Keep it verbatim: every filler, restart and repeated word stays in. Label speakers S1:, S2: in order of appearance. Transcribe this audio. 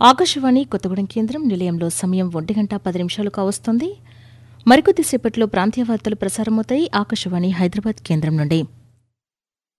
S1: ఆకాశవాణి కొత్తగూడెం కేంద్రం నిలయంలో సమయం ఒంటి గంట పది నిమిషాలు కావస్తోంది. మరికొద్దిసేపట్లో ప్రాంతీయ వార్తలు ప్రసారమవుతాయి ఆకాశవాణి హైదరాబాద్ కేంద్రం నుండి.